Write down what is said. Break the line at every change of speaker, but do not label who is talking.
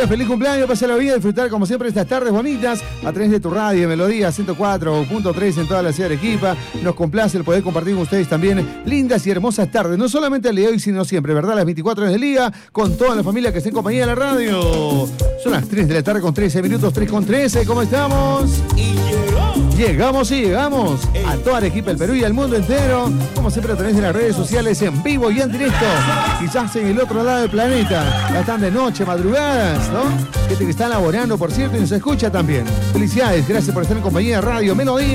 Arequipa, feliz cumpleaños, pásalo bien, disfrutar como siempre estas tardes bonitas a través de tu radio, Melodía 104.3 en toda la ciudad de Arequipa. Nos complace el poder compartir con ustedes también lindas y hermosas tardes, no solamente el día de hoy, sino siempre, ¿verdad? Las 24 horas del día, con toda la familia que está en compañía de la radio. Son las 3 de la tarde con 13 minutos, 3 con 13, ¿cómo estamos? Llegamos a toda Arequipa, el Perú y el mundo entero, como siempre a través de las redes sociales en vivo y en directo, quizás en el otro lado del planeta, ya están de noche, madrugadas, ¿no? Gente que está laborando, por cierto, y nos escucha también. Felicidades, gracias por estar en compañía de Radio Melodía.